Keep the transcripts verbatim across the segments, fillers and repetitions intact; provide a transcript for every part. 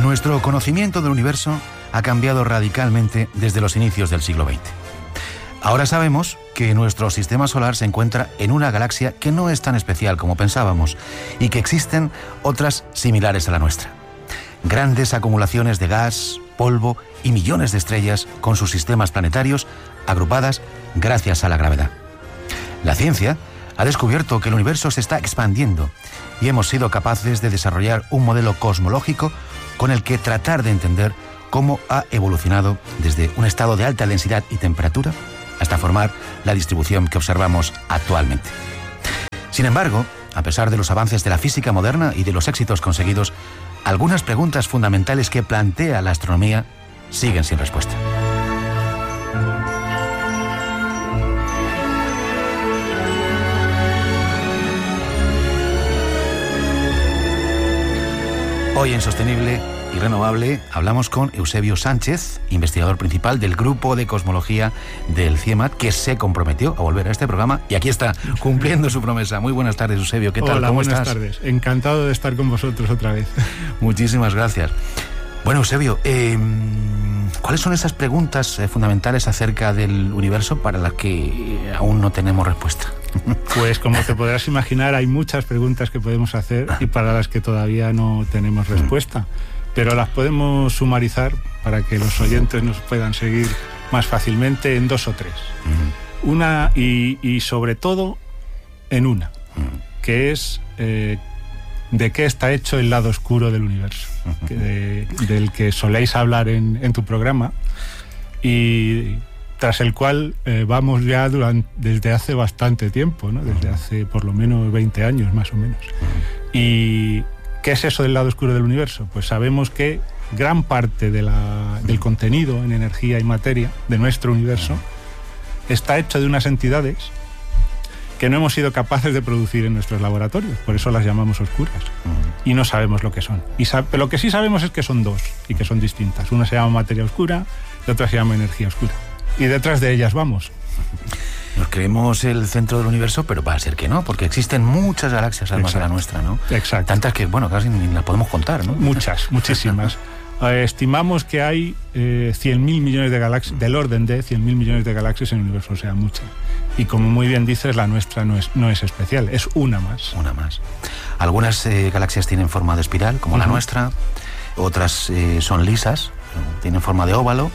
Nuestro conocimiento del universo ha cambiado radicalmente desde los inicios del siglo veinte. Ahora sabemos que nuestro sistema solar se encuentra en una galaxia que no es tan especial como pensábamos y que existen otras similares a la nuestra. Grandes acumulaciones de gas, polvo y millones de estrellas con sus sistemas planetarios agrupadas gracias a la gravedad. La ciencia ha descubierto que el universo se está expandiendo y hemos sido capaces de desarrollar un modelo cosmológico con el que tratar de entender cómo ha evolucionado desde un estado de alta densidad y temperatura hasta formar la distribución que observamos actualmente. Sin embargo, a pesar de los avances de la física moderna y de los éxitos conseguidos, algunas preguntas fundamentales que plantea la astronomía siguen sin respuesta. Hoy en Sostenible y Renovable hablamos con Eusebio Sánchez, investigador principal del Grupo de Cosmología del CIEMAT, que se comprometió a volver a este programa y aquí está, cumpliendo su promesa. Muy buenas tardes, Eusebio. ¿Qué tal? Hola, ¿Cómo buenas estás? tardes. Encantado de estar con vosotros otra vez. Muchísimas gracias. Bueno, Eusebio, eh, ¿cuáles son esas preguntas eh, fundamentales acerca del universo para las que aún no tenemos respuesta? Pues como te podrás imaginar, hay muchas preguntas que podemos hacer y para las que todavía no tenemos respuesta, pero las podemos sumarizar para que los oyentes nos puedan seguir más fácilmente en dos o tres. Una y, y sobre todo en una, que es eh, de qué está hecho el lado oscuro del universo, que de, del que soléis hablar en, en tu programa y tras el cual eh, vamos ya durante, desde hace bastante tiempo, ¿no? Desde hace por lo menos veinte años más o menos. ¿Y qué es eso del lado oscuro del universo? Pues sabemos que gran parte de la, del contenido en energía y materia de nuestro universo está hecho de unas entidades que no hemos sido capaces de producir en nuestros laboratorios, por eso las llamamos oscuras, y no sabemos lo que son. Y sab- pero lo que sí sabemos es que son dos y que son distintas. Una se llama materia oscura y otra se llama energía oscura. Y detrás de ellas vamos. Nos creemos el centro del universo, pero va a ser que no, porque existen muchas galaxias además de la nuestra, ¿no? Exacto. Tantas que, bueno, casi ni las podemos contar, ¿no? Muchas, muchísimas. eh, estimamos que hay eh, cien mil millones de galaxias, del orden de cien mil millones de galaxias en el universo, o sea, muchas. Y como muy bien dices, la nuestra no es, no es especial, es una más. Una más. Algunas eh, galaxias tienen forma de espiral, como uh-huh. la nuestra, otras eh, son lisas, tienen forma de óvalo.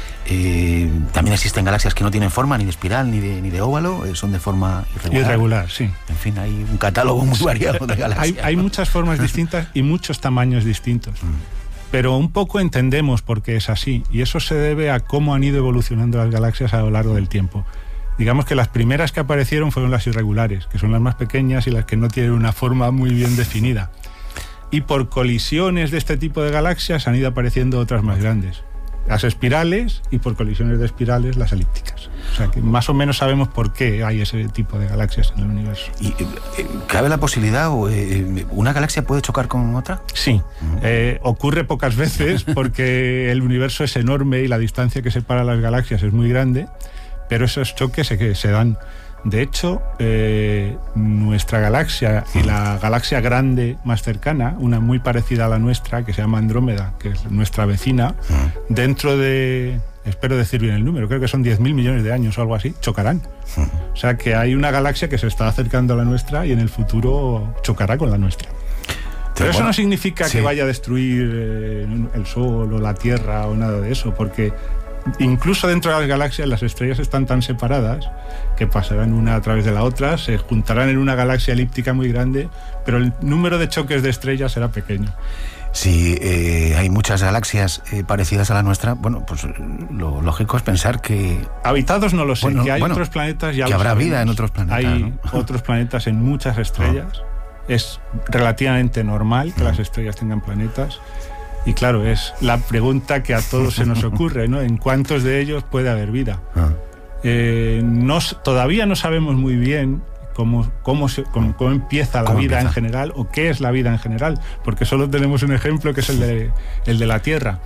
Eh, también existen galaxias que no tienen forma ni de espiral ni de, ni de óvalo, eh, son de forma irregular. Irregular, sí. En fin, hay un catálogo muy variado de galaxias. Hay, hay muchas formas distintas y muchos tamaños distintos. Mm. Pero un poco entendemos por qué es así, y eso se debe a cómo han ido evolucionando las galaxias a lo largo del tiempo. Digamos que las primeras que aparecieron fueron las irregulares, que son las más pequeñas y las que no tienen una forma muy bien definida. Y por colisiones de este tipo de galaxias han ido apareciendo otras más grandes. Las espirales y por colisiones de espirales las elípticas. O sea que más o menos sabemos por qué hay ese tipo de galaxias en el universo. ¿Y eh, cabe la posibilidad o eh, una galaxia puede chocar con otra? Sí, uh-huh. eh, ocurre pocas veces porque el universo es enorme y la distancia que separa las galaxias es muy grande, pero esos choques se, se dan. De hecho, eh, nuestra galaxia y la galaxia grande más cercana, una muy parecida a la nuestra, que se llama Andrómeda, que es nuestra vecina, uh-huh. dentro de, espero decir bien el número, creo que son diez mil millones de años o algo así, chocarán. Uh-huh. O sea que hay una galaxia que se está acercando a la nuestra y en el futuro chocará con la nuestra. Pero eso no significa sí. que vaya a destruir eh, el Sol o la Tierra o nada de eso, porque incluso dentro de las galaxias las estrellas están tan separadas que pasarán una a través de la otra, se juntarán en una galaxia elíptica muy grande, pero el número de choques de estrellas será pequeño. Si eh, hay muchas galaxias eh, parecidas a la nuestra, bueno, pues lo lógico es pensar que... Habitados no lo sé, bueno, que hay bueno, otros planetas ya que lo habrá sabemos. Vida en otros planetas. Hay ¿no? otros planetas en muchas estrellas. Oh. Es relativamente normal que oh. las estrellas tengan planetas. Y claro, es la pregunta que a todos se nos ocurre, ¿no? ¿En cuántos de ellos puede haber vida? Ah. Eh, no, todavía no sabemos muy bien cómo, cómo, se, cómo, cómo empieza la ¿Cómo vida empieza? en general o qué es la vida en general, porque solo tenemos un ejemplo que es el de, el de la Tierra.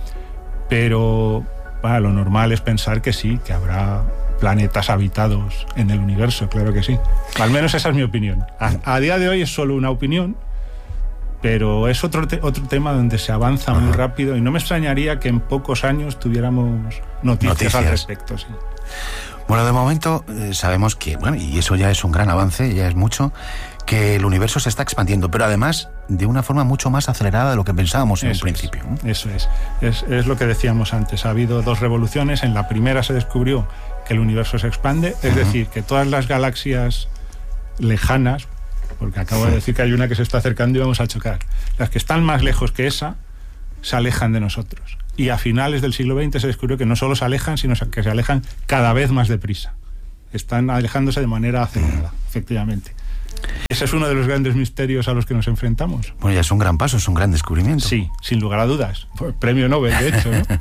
Pero bueno, lo normal es pensar que sí, que habrá planetas habitados en el universo, claro que sí. Al menos esa es mi opinión. A, a día de hoy es solo una opinión, pero es otro, te- otro tema donde se avanza muy rápido y no me extrañaría que en pocos años tuviéramos noticias, Noticias. al respecto. Sí. Bueno, de momento eh, sabemos que, bueno, y eso ya es un gran avance, ya es mucho, que el universo se está expandiendo, pero además de una forma mucho más acelerada de lo que pensábamos en Eso un principio, ¿no? es, eso es. es. Es lo que decíamos antes. Ha habido dos revoluciones. En la primera se descubrió que el universo se expande, es uh-huh. decir, que todas las galaxias lejanas, porque acabo de decir que hay una que se está acercando y vamos a chocar, las que están más lejos que esa, se alejan de nosotros. Y a finales del siglo veinte se descubrió que no solo se alejan, sino que se alejan cada vez más deprisa. Están alejándose de manera acelerada, efectivamente. Ese es uno de los grandes misterios a los que nos enfrentamos. Bueno, ya es un gran paso, es un gran descubrimiento. Sí, sin lugar a dudas. Premio Nobel, de hecho, ¿no?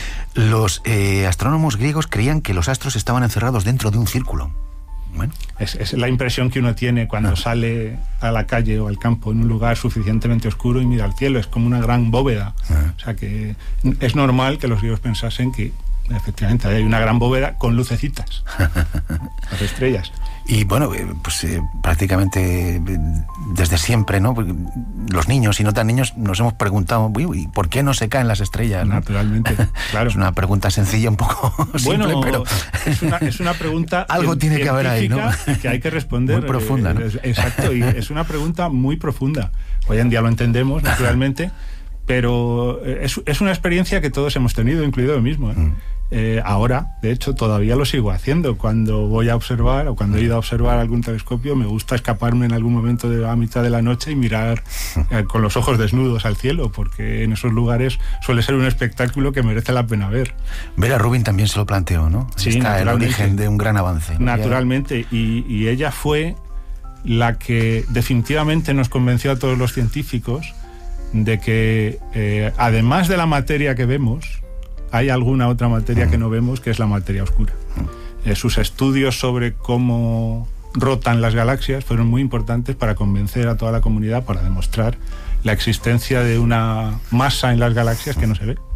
Los eh, astrónomos griegos creían que los astros estaban encerrados dentro de un círculo. Bueno. Es, es la impresión que uno tiene cuando ah. sale a la calle o al campo en un lugar suficientemente oscuro y mira al cielo. Es como una gran bóveda. Ah. O sea que es normal que los griegos pensasen que efectivamente hay una gran bóveda con lucecitas, las estrellas. Y bueno, pues eh, prácticamente desde siempre, ¿no? Los niños y no tan niños nos hemos preguntado, ¿y por qué no se caen las estrellas? ¿no? Naturalmente, claro. Es una pregunta sencilla, un poco simple, bueno, pero es una, es una pregunta algo tiene que haber ahí, ¿no? Que hay que responder. Muy profunda, ¿no? Exacto, y es una pregunta muy profunda. Hoy en día lo entendemos, naturalmente, pero es, es una experiencia que todos hemos tenido, incluido yo mismo, ¿eh? Mm. Eh, ahora, de hecho, todavía lo sigo haciendo. Cuando voy a observar o cuando he ido a observar algún telescopio, me gusta escaparme en algún momento de la mitad de la noche y mirar eh, con los ojos desnudos al cielo, porque en esos lugares suele ser un espectáculo que merece la pena ver. Vera Rubin también se lo planteó, ¿no? Sí, está el origen de un gran avance, ¿no? Naturalmente, y, y ella fue la que definitivamente nos convenció a todos los científicos de que, eh, además de la materia que vemos, hay alguna otra materia que no vemos, que es la materia oscura. Eh, sus estudios sobre cómo rotan las galaxias fueron muy importantes para convencer a toda la comunidad, para demostrar la existencia de una masa en las galaxias que no se ve.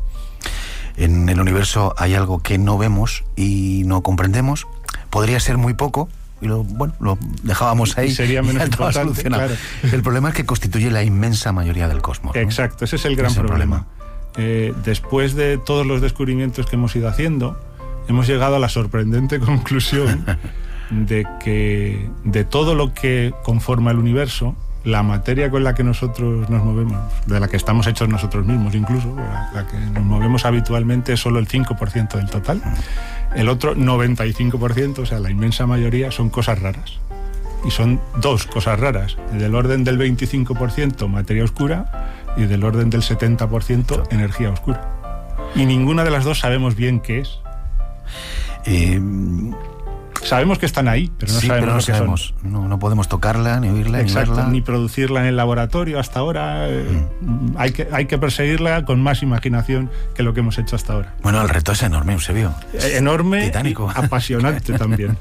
En el universo hay algo que no vemos y no comprendemos. Podría ser muy poco, y lo, bueno, lo dejábamos ahí. Y sería menos y importante, claro. El problema es que constituye la inmensa mayoría del cosmos, ¿no? Exacto, ese es el gran es el problema. problema. Eh, después de todos los descubrimientos que hemos ido haciendo, hemos llegado a la sorprendente conclusión de que de todo lo que conforma el universo, la materia con la que nosotros nos movemos, de la que estamos hechos nosotros mismos incluso, la, la que nos movemos habitualmente, es solo el cinco por ciento del total. El otro noventa y cinco por ciento, o sea, la inmensa mayoría, son cosas raras. Y son dos cosas raras, del orden del veinticinco por ciento materia oscura y del orden del setenta por ciento energía oscura. Y ninguna de las dos sabemos bien qué es. Eh, sabemos que están ahí, pero no sí, sabemos pero no lo que sabemos. son. No, no podemos tocarla, ni oírla, Exacto, ni verla. ni producirla en el laboratorio hasta ahora. Mm. Hay que, hay que perseguirla con más imaginación que lo que hemos hecho hasta ahora. Bueno, el reto es enorme, Eusebio. Enorme, titánico. Y apasionante también.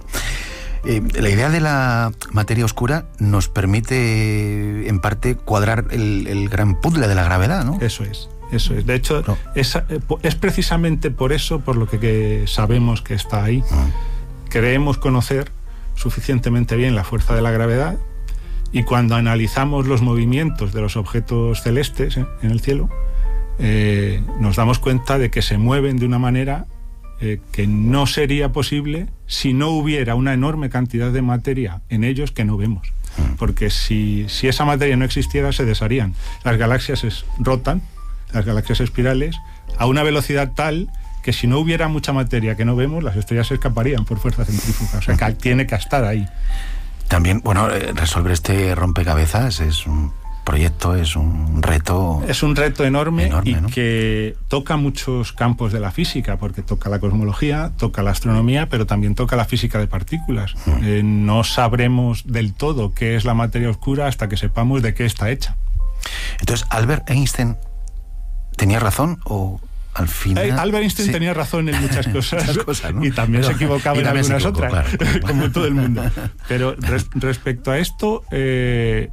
Eh, la idea de la materia oscura nos permite, en parte, cuadrar el, el gran puzzle de la gravedad, ¿no? Eso es, eso es. De hecho, no. es, es precisamente por eso por lo que, que sabemos que está ahí. Mm. Creemos conocer suficientemente bien la fuerza de la gravedad, y cuando analizamos los movimientos de los objetos celestes ¿eh? en el cielo, eh, nos damos cuenta de que se mueven de una manera Eh, que no sería posible si no hubiera una enorme cantidad de materia en ellos que no vemos. Porque si, si esa materia no existiera, se desharían. Las galaxias es, rotan, las galaxias espirales, a una velocidad tal que si no hubiera mucha materia que no vemos, las estrellas se escaparían por fuerza centrífuga. O sea, que tiene que estar ahí. También, bueno, resolver este rompecabezas es un proyecto, es un reto... Es un reto enorme, enorme y ¿no? que toca muchos campos de la física, porque toca la cosmología, toca la astronomía, pero también toca la física de partículas. Mm. Eh, no sabremos del todo qué es la materia oscura hasta que sepamos de qué está hecha. Entonces, ¿Albert Einstein tenía razón o...? Al final, eh, Albert Einstein sí. tenía razón en muchas cosas, muchas cosas ¿no? y también pero, se equivocaba en algunas equivocó, otras, claro, claro, como claro. todo el mundo. Pero res, respecto a esto, eh,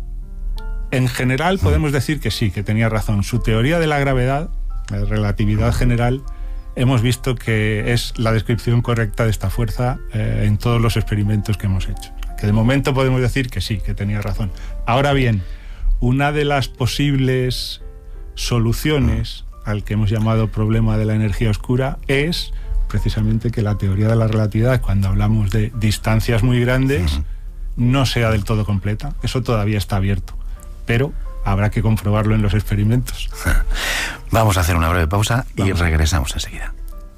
en general podemos decir que sí, que tenía razón. Su teoría de la gravedad, la relatividad general, hemos visto que es la descripción correcta de esta fuerza eh, en todos los experimentos que hemos hecho. Que de momento podemos decir que sí, que tenía razón. Ahora bien, una de las posibles soluciones al que hemos llamado problema de la energía oscura es precisamente que la teoría de la relatividad, cuando hablamos de distancias muy grandes, uh-huh. no sea del todo completa. Eso todavía está abierto, pero habrá que comprobarlo en los experimentos. Vamos a hacer una breve pausa y Vamos. regresamos enseguida.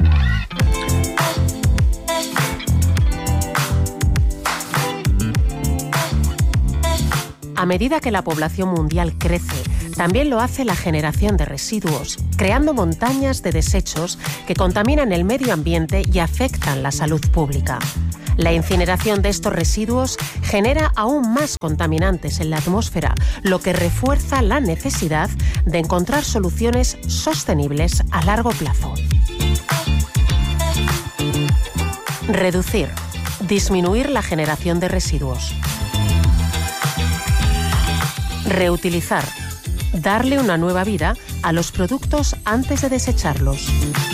A medida que la población mundial crece, también lo hace la generación de residuos, creando montañas de desechos que contaminan el medio ambiente y afectan la salud pública. La incineración de estos residuos genera aún más contaminantes en la atmósfera, lo que refuerza la necesidad de encontrar soluciones sostenibles a largo plazo. Reducir, disminuir la generación de residuos. Reutilizar, darle una nueva vida a los productos antes de desecharlos.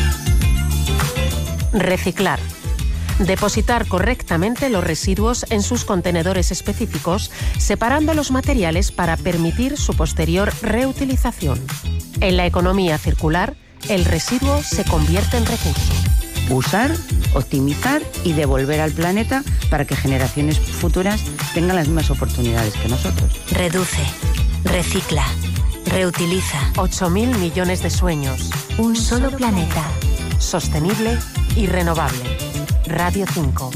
Reciclar, depositar correctamente los residuos en sus contenedores específicos, separando los materiales para permitir su posterior reutilización. En la economía circular, el residuo se convierte en recurso. Usar, optimizar y devolver al planeta para que generaciones futuras tengan las mismas oportunidades que nosotros. Reduce, recicla, reutiliza. ocho mil millones de sueños. Un solo planeta. Sostenible y renovable. Radio cinco.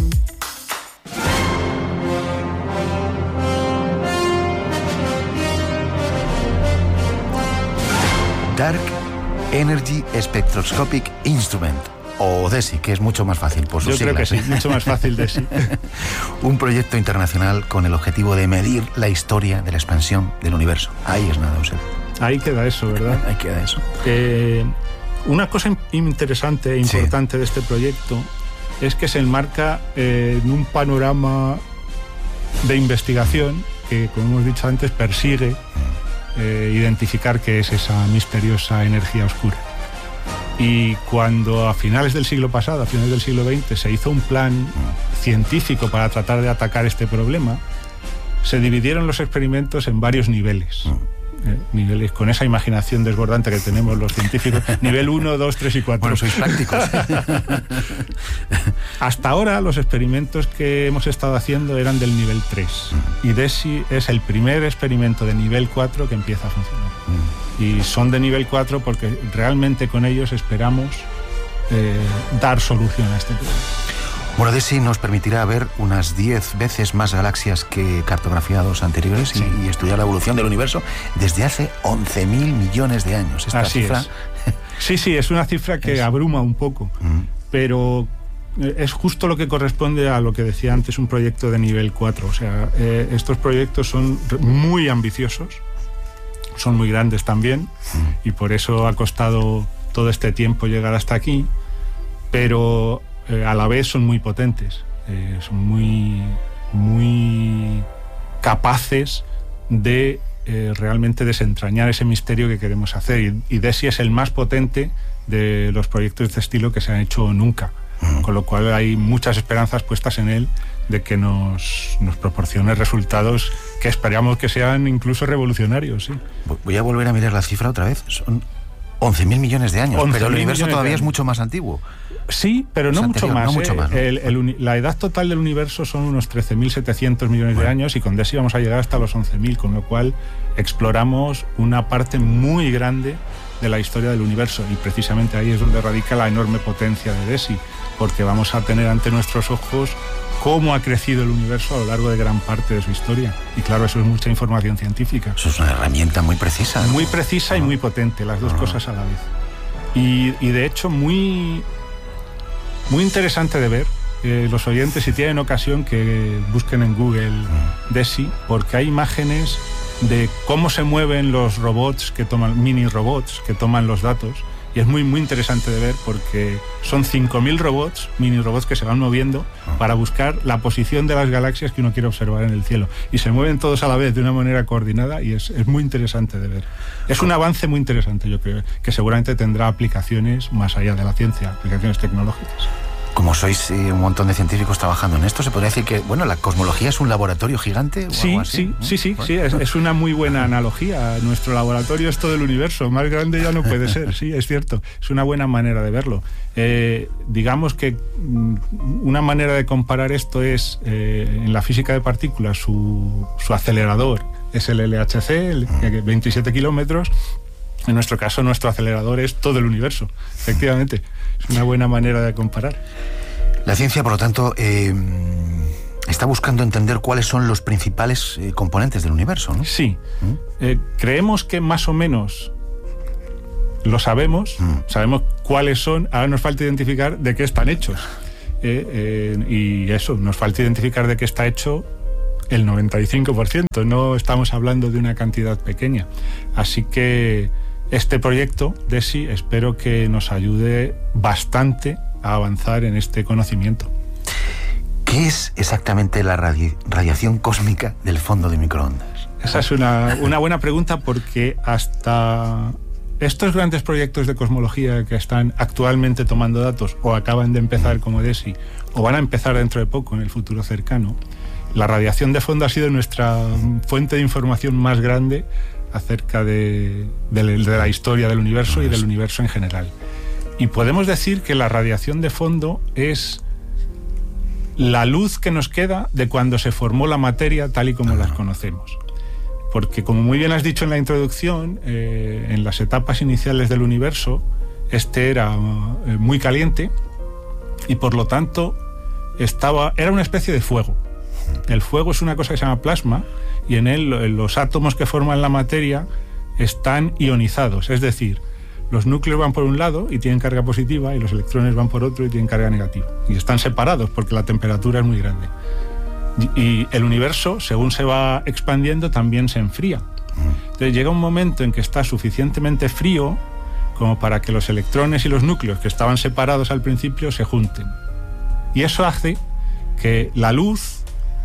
Dark Energy Spectroscopic Instrument, o DESI, que es mucho más fácil por sus Yo siglas. creo que sí, mucho más fácil DESI. Un proyecto internacional con el objetivo de medir la historia de la expansión del universo. Ahí es nada, Eusebio. Ahí queda eso, ¿verdad? Ahí queda eso. Eh, una cosa interesante e importante sí. de este proyecto es que se enmarca eh, en un panorama de investigación que, como hemos dicho antes, persigue eh, identificar qué es esa misteriosa energía oscura. Y cuando a finales del siglo pasado, a finales del siglo veinte, se hizo un plan científico para tratar de atacar este problema, se dividieron los experimentos en varios niveles. Eh, niveles con esa imaginación desbordante que tenemos los científicos, nivel uno, dos, tres y cuatro. Bueno, sois prácticos. Hasta ahora los experimentos que hemos estado haciendo eran del nivel tres mm. y DESI es el primer experimento de nivel cuatro que empieza a funcionar. Mm. Y son de nivel cuatro porque realmente con ellos esperamos eh, dar solución a este problema. Bueno, DESI nos permitirá ver unas diez veces más galaxias que cartografiados anteriores sí. y, y estudiar la evolución del universo desde hace once mil millones de años. Esta Así cifra... es. Sí, sí, es una cifra que es... abruma un poco, mm. pero es justo lo que corresponde a lo que decía antes, un proyecto de nivel cuatro. O sea, eh, estos proyectos son muy ambiciosos, son muy grandes también, mm. y por eso ha costado todo este tiempo llegar hasta aquí, pero... Eh, a la vez son muy potentes, eh, son muy, muy capaces de eh, realmente desentrañar ese misterio que queremos hacer. Y, y DESI es el más potente de los proyectos de este estilo que se han hecho nunca, uh-huh. con lo cual hay muchas esperanzas puestas en él de que nos, nos proporcione resultados que esperamos que sean incluso revolucionarios. ¿sí? Voy a volver a mirar la cifra otra vez. Son once mil millones de años, pero el universo todavía es mucho más antiguo. Sí, pero no, es mucho, anterior, más, no ¿eh? mucho más. ¿no? El, el, la edad total del universo son unos trece mil setecientos millones bueno. de años y con DESI vamos a llegar hasta los once mil, con lo cual exploramos una parte muy grande de la historia del universo y precisamente ahí es donde radica la enorme potencia de DESI, porque vamos a tener ante nuestros ojos cómo ha crecido el universo a lo largo de gran parte de su historia. Y claro, eso es mucha información científica. Eso es una herramienta muy precisa. ¿no? Muy precisa y muy potente, las dos uh-huh. cosas a la vez. Y, y de hecho muy... Muy interesante de ver, eh, los oyentes si tienen ocasión que busquen en Google DESI, porque hay imágenes de cómo se mueven los robots que toman, mini robots que toman los datos, y es muy muy interesante de ver porque son cinco mil robots, mini robots que se van moviendo para buscar la posición de las galaxias que uno quiere observar en el cielo, y se mueven todos a la vez de una manera coordinada y es, es muy interesante de ver. Es un avance muy interesante, yo creo, que seguramente tendrá aplicaciones más allá de la ciencia, aplicaciones tecnológicas. Como sois eh, un montón de científicos trabajando en esto, ¿se podría decir que, bueno, la cosmología es un laboratorio gigante? O sí, algo así, sí, ¿no? sí, sí, Bueno. sí, es, es una muy buena analogía. Nuestro laboratorio es todo el universo, más grande ya no puede ser, sí, es cierto. Es una buena manera de verlo. Eh, digamos que mm, una manera de comparar esto es, eh, en la física de partículas, su, su acelerador es el L H C, el, veintisiete kilómetros. En nuestro caso, nuestro acelerador es todo el universo, efectivamente. Es una buena manera de comparar. La ciencia, por lo tanto, eh, está buscando entender cuáles son los principales eh, componentes del universo, ¿no? Sí. ¿Mm? Eh, creemos que más o menos lo sabemos, Mm. sabemos cuáles son, ahora nos falta identificar de qué están hechos. Eh, eh, y eso, nos falta identificar de qué está hecho el noventa y cinco por ciento, no estamos hablando de una cantidad pequeña. Así que este proyecto, DESI, espero que nos ayude bastante a avanzar en este conocimiento. ¿Qué es exactamente la radi- radiación cósmica del fondo de microondas? Esa es una, una buena pregunta, porque hasta estos grandes proyectos de cosmología que están actualmente tomando datos o acaban de empezar como DESI o van a empezar dentro de poco en el futuro cercano, la radiación de fondo ha sido nuestra fuente de información más grande acerca de, de, de la historia del universo y del universo en general. Y podemos decir que la radiación de fondo es la luz que nos queda de cuando se formó la materia tal y como las conocemos. Porque, como muy bien has dicho en la introducción, eh, en las etapas iniciales del universo, este era eh, muy caliente y, por lo tanto, estaba, era una especie de fuego. El fuego es una cosa que se llama plasma, y en él los átomos que forman la materia están ionizados, es decir, los núcleos van por un lado y tienen carga positiva y los electrones van por otro y tienen carga negativa. Y están separados porque la temperatura es muy grande. Y, y el universo, según se va expandiendo, también se enfría. Entonces llega un momento en que está suficientemente frío como para que los electrones y los núcleos que estaban separados al principio se junten. Y eso hace que la luz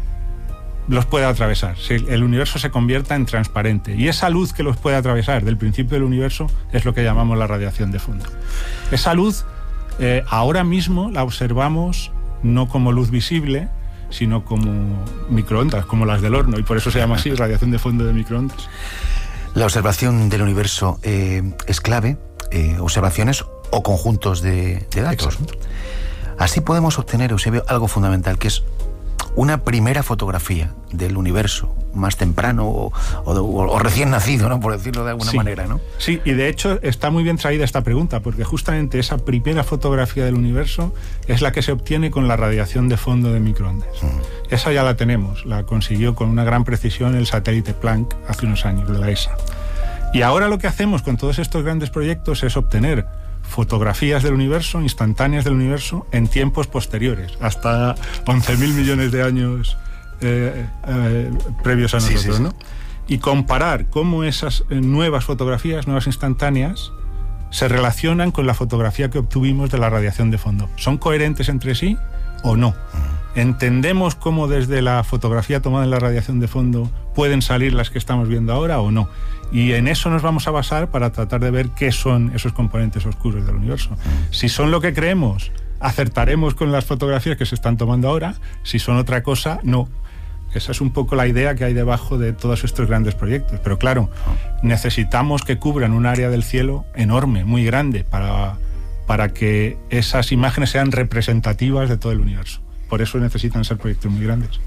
los puede atravesar, el universo se convierta en transparente, y esa luz que los puede atravesar del principio del universo es lo que llamamos la radiación de fondo. Esa luz eh, ahora mismo la observamos no como luz visible, sino como microondas, como las del horno, y por eso se llama así, radiación de fondo de microondas. La observación del universo eh, es clave, eh, observaciones o conjuntos de, de datos. Exacto. Así podemos obtener, Eusebio, algo fundamental, que es una primera fotografía del universo más temprano o, o, o recién nacido, ¿no? Por decirlo de alguna sí. manera, ¿no? Sí, y de hecho está muy bien traída esta pregunta, porque justamente esa primera fotografía del universo es la que se obtiene con la radiación de fondo de microondas. Mm. Esa ya la tenemos, la consiguió con una gran precisión el satélite Planck hace unos años, de la E S A. Y ahora lo que hacemos con todos estos grandes proyectos es obtener fotografías del universo, instantáneas del universo, en tiempos posteriores, hasta once mil millones de años eh, eh, previos a nosotros, sí, sí, sí. ¿no? Y comparar cómo esas nuevas fotografías, nuevas instantáneas, se relacionan con la fotografía que obtuvimos de la radiación de fondo. ¿Son coherentes entre sí o no? ¿Entendemos cómo desde la fotografía tomada en la radiación de fondo pueden salir las que estamos viendo ahora o no? Y en eso nos vamos a basar para tratar de ver qué son esos componentes oscuros del universo. Si son lo que creemos, acertaremos con las fotografías que se están tomando ahora. Si son otra cosa, no. Esa es un poco la idea que hay debajo de todos estos grandes proyectos. Pero claro, necesitamos que cubran un área del cielo enorme, muy grande, para, para que esas imágenes sean representativas de todo el universo. Por eso necesitan ser proyectos muy grandes.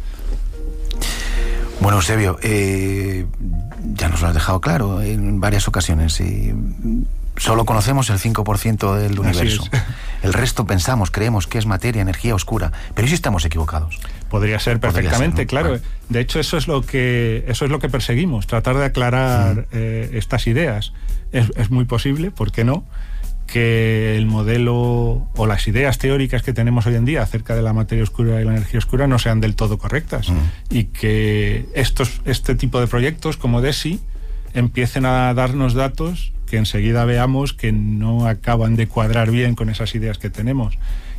Bueno, Eusebio, eh, ya nos lo has dejado claro en varias ocasiones. Eh, solo conocemos el cinco por ciento del universo. El resto pensamos, creemos que es materia, energía oscura. Pero ¿y si estamos equivocados? Podría ser perfectamente, Podría ser, ¿no? claro. De hecho, eso es lo que eso es lo que perseguimos, tratar de aclarar sí. eh, estas ideas. Es, es muy posible, ¿por qué no?, que el modelo o las ideas teóricas que tenemos hoy en día acerca de la materia oscura y la energía oscura no sean del todo correctas, mm. y que estos, este tipo de proyectos como DESI empiecen a darnos datos que enseguida veamos que no acaban de cuadrar bien con esas ideas que tenemos.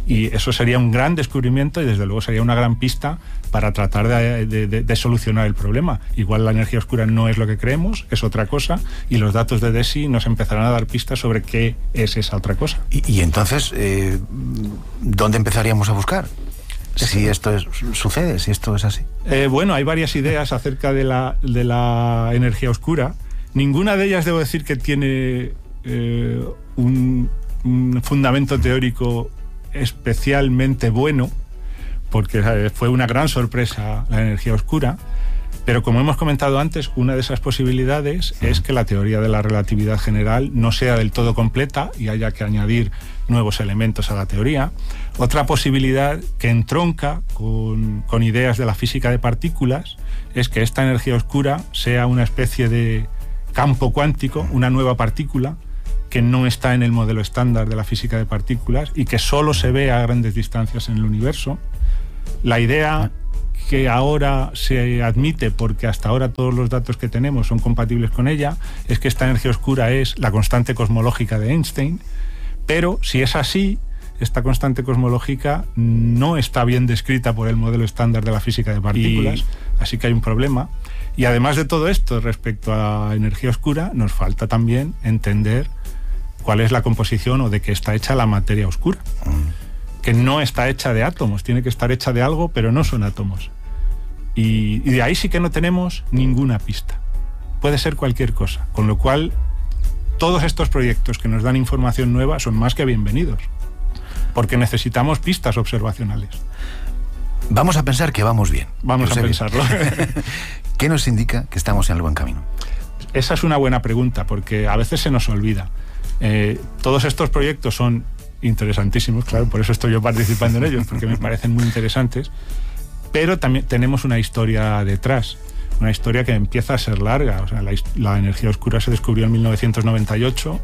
Y eso sería un gran descubrimiento y desde luego sería una gran pista para tratar de, de, de, de solucionar el problema. Igual la energía oscura no es lo que creemos, es otra cosa, y los datos de DESI nos empezarán a dar pistas sobre qué es esa otra cosa. Y, y entonces, eh, ¿dónde empezaríamos a buscar? Si esto es, sucede, si esto es así. Eh, bueno, hay varias ideas acerca de la, de la energía oscura. Ninguna de ellas, debo decir, que tiene eh, un, un fundamento teórico especialmente bueno, porque fue una gran sorpresa la energía oscura, pero como hemos comentado antes, una de esas posibilidades es que la teoría de la relatividad general no sea del todo completa y haya que añadir nuevos elementos a la teoría. Otra posibilidad que entronca con, con ideas de la física de partículas es que esta energía oscura sea una especie de campo cuántico, una nueva partícula que no está en el modelo estándar de la física de partículas y que solo se ve a grandes distancias en el universo. La idea que ahora se admite, porque hasta ahora todos los datos que tenemos son compatibles con ella, es que esta energía oscura es la constante cosmológica de Einstein, pero si es así, esta constante cosmológica no está bien descrita por el modelo estándar de la física de partículas, y así que hay un problema. Y además de todo esto, respecto a energía oscura, nos falta también entender cuál es la composición o de qué está hecha la materia oscura, que no está hecha de átomos, tiene que estar hecha de algo, pero no son átomos. Y, y de ahí sí que no tenemos ninguna pista. Puede ser cualquier cosa, con lo cual todos estos proyectos que nos dan información nueva son más que bienvenidos, porque necesitamos pistas observacionales. Vamos a pensar que vamos bien. Vamos Eusebio. a pensarlo. ¿Qué nos indica que estamos en el buen camino? Esa es una buena pregunta, porque a veces se nos olvida. Eh, todos estos proyectos son interesantísimos, claro, por eso estoy yo participando en ellos, porque me parecen muy interesantes, pero también tenemos una historia detrás, una historia que empieza a ser larga. O sea, la, la energía oscura se descubrió en mil novecientos noventa y ocho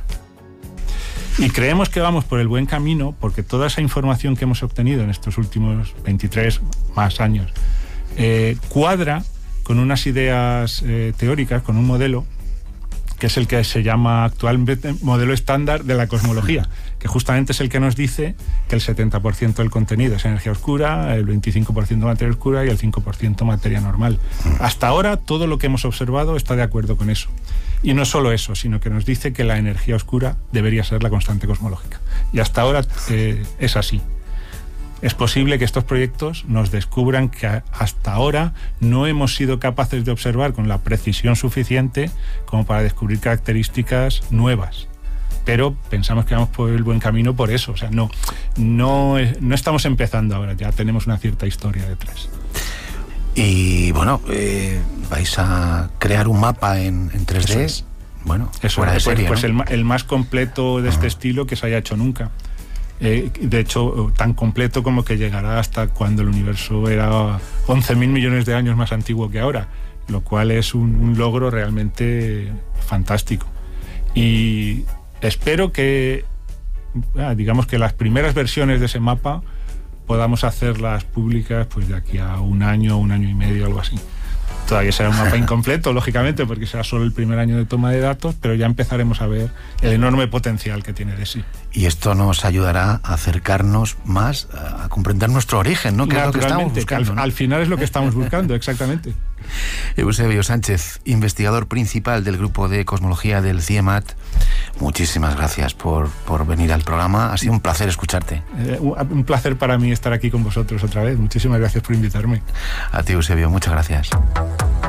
y creemos que vamos por el buen camino porque toda esa información que hemos obtenido en estos últimos veintitrés más años eh, cuadra con unas ideas eh, teóricas, con un modelo que es el que se llama actualmente modelo estándar de la cosmología, que justamente es el que nos dice que el setenta por ciento del contenido es energía oscura, el veinticinco por ciento materia oscura y el cinco por ciento materia normal. Hasta ahora todo lo que hemos observado está de acuerdo con eso. Y no solo eso, sino que nos dice que la energía oscura debería ser la constante cosmológica. Y hasta ahora eh, es así. Es posible que estos proyectos nos descubran que hasta ahora no hemos sido capaces de observar con la precisión suficiente como para descubrir características nuevas. Pero pensamos que vamos por el buen camino por eso. O sea, no, no, no estamos empezando ahora, ya tenemos una cierta historia detrás. Y bueno, eh, vais a crear un mapa en, en tres D. Eso es. Bueno, eso fuera de es, serie, pues, ¿no? el, el más completo de este Ah. estilo que se haya hecho nunca. Eh, de hecho, tan completo como que llegará hasta cuando el universo era once mil millones de años más antiguo que ahora, lo cual es un, un logro realmente fantástico. Y espero que, digamos que las primeras versiones de ese mapa podamos hacerlas públicas pues de aquí a un año, un año y medio, algo así. Todavía será un mapa incompleto, lógicamente, porque será solo el primer año de toma de datos, pero ya empezaremos a ver el enorme potencial que tiene DESI. Y esto nos ayudará a acercarnos más a comprender nuestro origen, ¿no? Que es lo que estamos buscando, al, ¿no? al final es lo que estamos buscando, exactamente. Eusebio Sánchez, investigador principal del grupo de cosmología del CIEMAT, muchísimas gracias por, por venir al programa. Ha sido un placer escucharte. Eh, un placer para mí estar aquí con vosotros otra vez. Muchísimas gracias por invitarme. A ti, Eusebio, muchas gracias.